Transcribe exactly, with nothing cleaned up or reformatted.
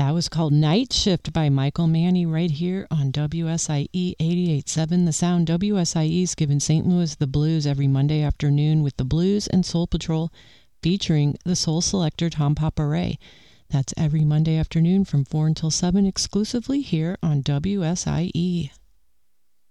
That was called Night Shift by Michael Manny right here on W S I E eighty-eight point seven The Sound. W S I E is giving Saint Louis the blues every Monday afternoon with the Blues and Soul Patrol featuring the soul selector Tom Paparay. That's every Monday afternoon from four until seven exclusively here on W S I E.